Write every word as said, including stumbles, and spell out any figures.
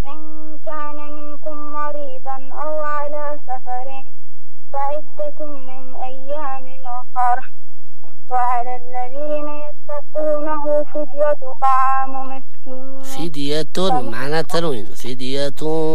فمن كان منكم مريضا أو على سفر فعدة من أيام أخر وعلى الذين يتقونه فدية طعام مسكين. فدية معنى تنوين، فدية